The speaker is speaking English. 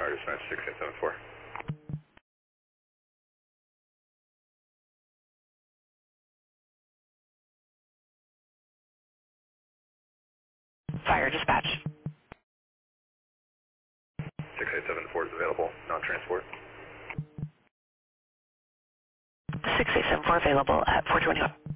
Fire dispatch 6874. Fire dispatch. 6874 is available, non-transport. 6874 available at 421.